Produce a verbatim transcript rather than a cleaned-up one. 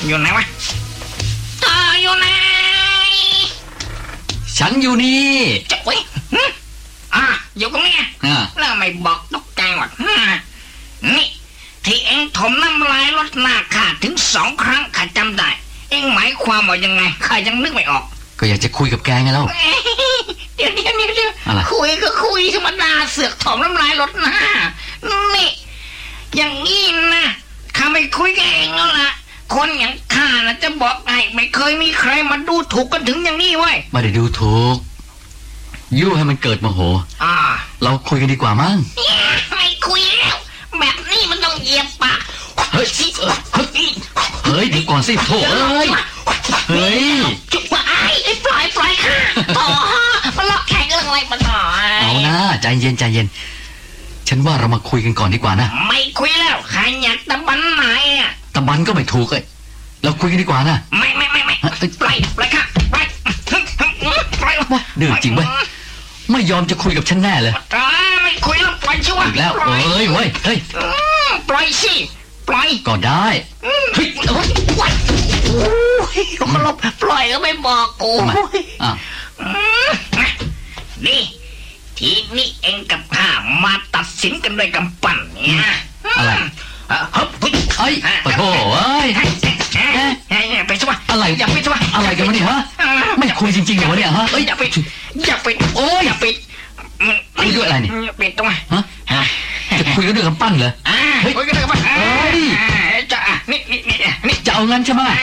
อยู่ไหนวะเธออยู่ไหนฉันอยู่นี่จะเว้ยอ่ะอยู่ตรงนี้แล้วไม่บอกตกใจหมดนี่ที่เอ็งถมน้ำลายรถหน้าข้าถึงสองครั้งข้าจำได้เอ็งหมายความว่ายังไงข้ายังนึกไม่ออกก็อยากจะคุยกับแกไงเล่าเดี๋ยวเดี๋ยวเดี๋ยวคุยก็คุยธรรมดาเสือกถมน้ำลายรถหน้านี่อย่างนี้นะข้าไม่คุยกับเอ็งแล้วล่ะคนอย่างข้านะจะบอกไอ้ไม่เคยมีใครมาดูถูกกันถึงอย่างนี้เว้ยไม่ได้ดูถูกยุ่ให้มันเกิดโมโหอ่าเราคุยกันดีกว่ามั้งไม่คุยแล้วแบบนี้มันต้องเหยียบปากเฮ้ยเฮ้ยเดี๋ยวก่อนสิโถ่เอ้ยเฮ้ยจุ๊บไอ้ปล่อยปล่อยค่ะต่อมันล็อกแข่งเรื่องอะไรมันต่อเอานะใจเย็นใจเย็นฉันว่าเรามาคุยกันก่อนดีกว่านะไม่คุยแล้วใครอยากตะบันไหนอ่ะตะบันก็ไม่ถูกเลยเราคุยกันดีกว่านะไม่ไม่ไม่ไม่ปล่อยปล่อยค่ะปล่อยปล่อยว่าเดือดจริงเว้ยไม่ยอมจะคุยกับฉันแน่เลยไม่คุยแล้วปล่อยชัวร์อีกแล้วเอ้ยเว้ยเฮ้ยปล่อยสิปล่อยก็ได้เฮ้ยโอ้ยโอ้ยเขาลบปล่อยก็ไม่บอกกูอ่ะนี่ทีนี้เองกับข้ามาตัดสินกันด้วยกำปั้นเนี่ยอะไรเฮ้ยปะโถเอ้ยไปชัวร์อะไรอย่าไปชัวร์อะไรกันวะเนี่ยฮะไม่คุยจริงๆเหรอเนี่ยฮะเอ้ยอย่าไปอย่าไปโอ้ยอย่าไปคุยด้วยอะไรเนี่ยปิดตรงไหนฮะจะคุยกันด้วยกำปั้นเหรอคุยกันด้วยกำปั้นเฮ้ยจะนี่นี่นี่จะเอางั้นใช่ไหม